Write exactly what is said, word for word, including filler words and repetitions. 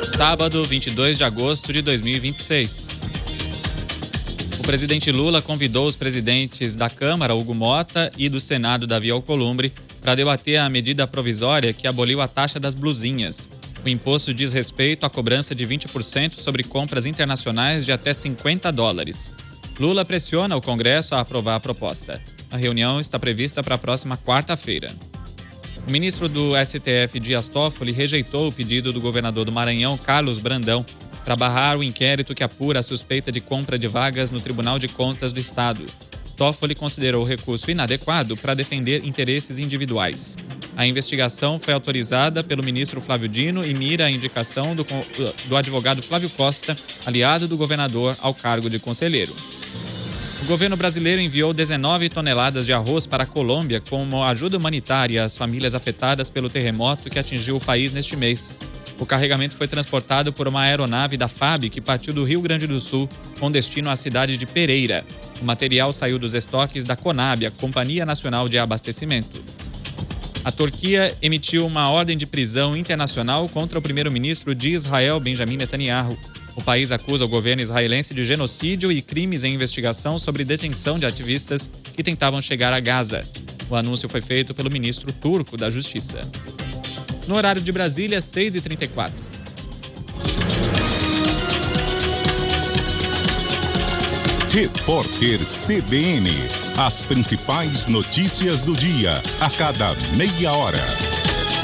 Sábado, vinte e dois de agosto de dois mil e vinte e seis. O presidente Lula convidou os presidentes da Câmara, Hugo Mota, e do Senado, Davi Alcolumbre, para debater a medida provisória que aboliu a taxa das blusinhas. O imposto diz respeito à cobrança de vinte por cento sobre compras internacionais de até cinquenta dólares. Lula pressiona o Congresso a aprovar a proposta. A reunião está prevista para a próxima quarta-feira. O ministro do S T F, Dias Toffoli, rejeitou o pedido do governador do Maranhão, Carlos Brandão, para barrar o inquérito que apura a suspeita de compra de vagas no Tribunal de Contas do Estado. Toffoli considerou o recurso inadequado para defender interesses individuais. A investigação foi autorizada pelo ministro Flávio Dino e mira a indicação do, do advogado Flávio Costa, aliado do governador, ao cargo de conselheiro. O governo brasileiro enviou dezenove toneladas de arroz para a Colômbia como ajuda humanitária às famílias afetadas pelo terremoto que atingiu o país neste mês. O carregamento foi transportado por uma aeronave da F A B que partiu do Rio Grande do Sul com destino à cidade de Pereira. O material saiu dos estoques da CONAB, a Companhia Nacional de Abastecimento. A Turquia emitiu uma ordem de prisão internacional contra o primeiro-ministro de Israel, Benjamin Netanyahu. O país acusa o governo israelense de genocídio e crimes em investigação sobre detenção de ativistas que tentavam chegar a Gaza. O anúncio foi feito pelo ministro turco da Justiça. No horário de Brasília, seis e trinta e quatro. Repórter C B N. As principais notícias do dia, a cada meia hora.